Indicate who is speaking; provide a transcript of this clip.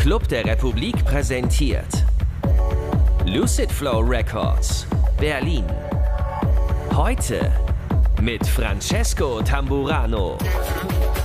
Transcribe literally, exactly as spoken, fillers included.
Speaker 1: Club der Republik präsentiert Lucid Flow Records, Berlin. Heute mit Francesco Tamburano.